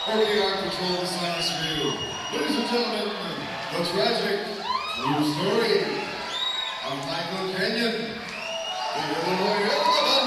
Working on control the sounds for you. Ladies and gentlemen, the tragic true story.